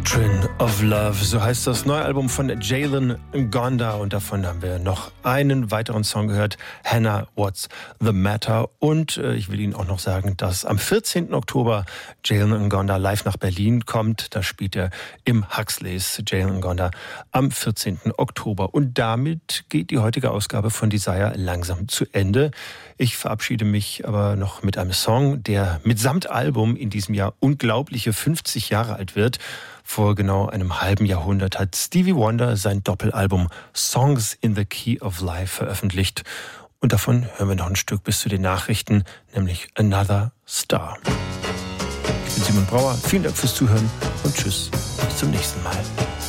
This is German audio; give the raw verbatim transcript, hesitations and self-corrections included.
Doctrine of Love, so heißt das neue Album von Jalen Ngonda. Und davon haben wir noch einen weiteren Song gehört, Hannah, What's the Matter? Und äh, ich will Ihnen auch noch sagen, dass am vierzehnten Oktober Jalen Ngonda live nach Berlin kommt. Da spielt er im Huxleys, Jalen Ngonda, am vierzehnten Oktober. Und damit geht die heutige Ausgabe von Desire langsam zu Ende. Ich verabschiede mich aber noch mit einem Song, der mitsamt Album in diesem Jahr unglaubliche fünfzig Jahre alt wird. Vor genau einem halben Jahrhundert hat Stevie Wonder sein Doppelalbum Songs in the Key of Life veröffentlicht. Und davon hören wir noch ein Stück bis zu den Nachrichten, nämlich Another Star. Ich bin Simon Brauer, vielen Dank fürs Zuhören und tschüss, bis zum nächsten Mal.